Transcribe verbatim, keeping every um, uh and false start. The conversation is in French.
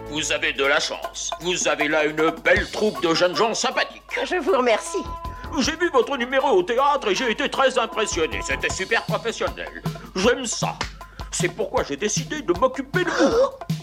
Vous avez de la chance. Vous avez là une belle troupe de jeunes gens sympathiques. Je vous remercie. J'ai vu votre numéro au théâtre et j'ai été très impressionné. C'était super professionnel. J'aime ça. C'est pourquoi j'ai décidé de m'occuper de vous.